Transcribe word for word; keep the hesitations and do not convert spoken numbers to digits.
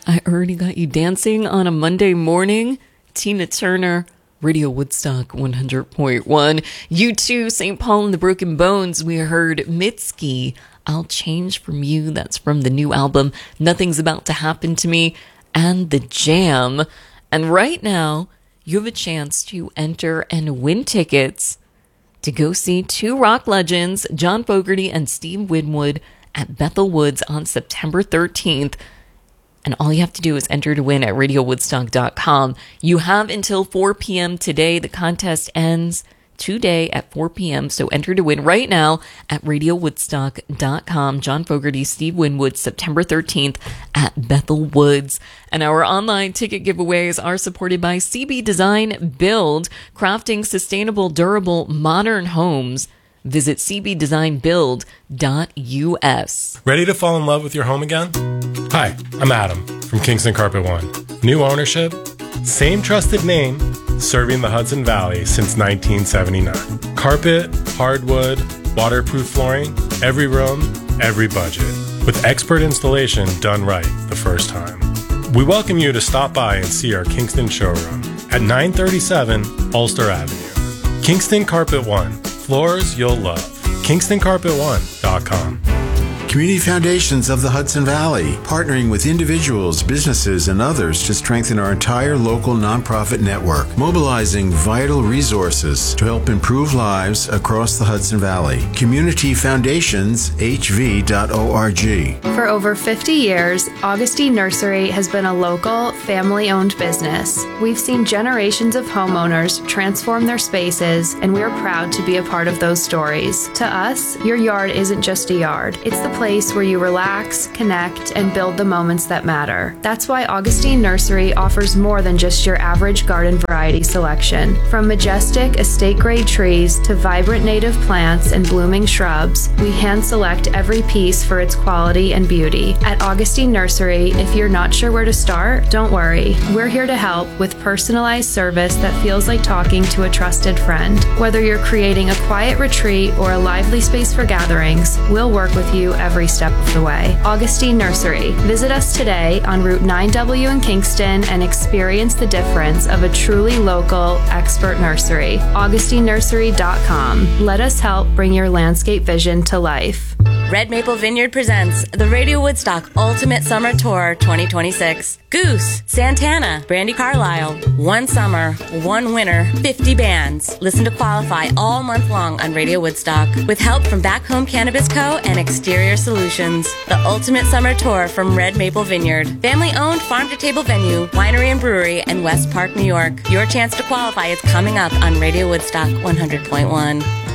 I already got you dancing on a Monday morning. Tina Turner, Radio Woodstock one hundred point one. You too, Saint Paul and the Broken Bones. We heard Mitski, I'll Change From You. That's from the new album, Nothing's About to Happen to Me, and The Jam. And right now, you have a chance to enter and win tickets to go see two rock legends, John Fogerty and Steve Winwood, at Bethel Woods on September thirteenth. And all you have to do is enter to win at radio woodstock dot com. You have until four p.m. today. The contest ends today at four p.m. So enter to win right now at radio woodstock dot com. John Fogerty, Steve Winwood, September thirteenth at Bethel Woods. And our online ticket giveaways are supported by C B Design Build, crafting sustainable, durable, modern homes. Visit c b design build dot u s. Ready to fall in love with your home again? Hi, I'm Adam from Kingston Carpet One. New ownership, same trusted name, serving the Hudson Valley since nineteen seventy-nine. Carpet, hardwood, waterproof flooring, every room, every budget. With expert installation done right the first time. We welcome you to stop by and see our Kingston showroom at nine thirty-seven Ulster Avenue. Kingston Carpet One. Floors you'll love. kingston carpet one dot com. Community Foundations of the Hudson Valley, partnering with individuals, businesses, and others to strengthen our entire local nonprofit network, mobilizing vital resources to help improve lives across the Hudson Valley. community foundations h v dot org. For over fifty years, Augustine Nursery has been a local, family-owned business. We've seen generations of homeowners transform their spaces, and we are proud to be a part of those stories. To us, your yard isn't just a yard. It's the place where you relax, connect, and build the moments that matter. That's why Augustine Nursery offers more than just your average garden variety selection. From majestic estate-grade trees to vibrant native plants and blooming shrubs, we hand-select every piece for its quality and beauty. At Augustine Nursery, if you're not sure where to start, don't worry. We're here to help with personalized service that feels like talking to a trusted friend. Whether you're creating a quiet retreat or a lively space for gatherings, we'll work with you every every step of the way. Augustine Nursery. Visit us today on Route nine W in Kingston and experience the difference of a truly local, expert nursery. augustine nursery dot com. Let us help bring your landscape vision to life. Red Maple Vineyard presents the Radio Woodstock Ultimate Summer Tour twenty twenty-six. Goose, Santana, Brandi Carlile. One summer, one winter, fifty bands. Listen to qualify all month long on Radio Woodstock with help from Back Home Cannabis Co. and Exterior Solutions. The Ultimate Summer Tour from Red Maple Vineyard. Family-owned farm-to-table venue, winery and brewery in West Park, New York. Your chance to qualify is coming up on Radio Woodstock one hundred point one.